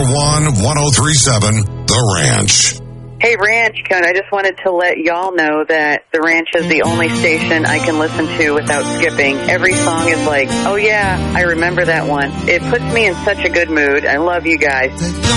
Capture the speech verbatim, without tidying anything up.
one, one oh three seven, The Ranch. Hey, Ranch Cone, I just wanted to let y'all know that The Ranch is the only station I can listen to without skipping. Every song is like, oh yeah, I remember that one. It puts me in such a good mood. I love you guys.